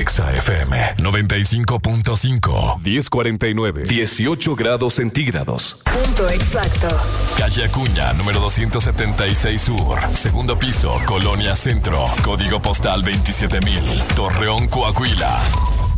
Exa FM 95.5. 10:49. 18 grados centígrados. Punto exacto. Calle Acuña, número 276 Sur. Segundo piso, Colonia Centro. Código postal 27,000. Torreón, Coahuila.